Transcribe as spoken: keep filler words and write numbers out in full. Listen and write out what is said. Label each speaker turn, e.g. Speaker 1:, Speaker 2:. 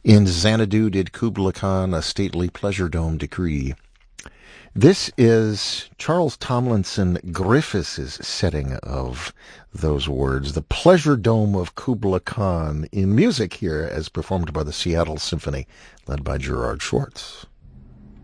Speaker 1: In Xanadu did Kubla Khan a stately pleasure dome decree. This is Charles Tomlinson Griffiths' setting of those words, the pleasure dome of Kubla Khan, in music here as performed by the Seattle Symphony, led by Gerard Schwartz.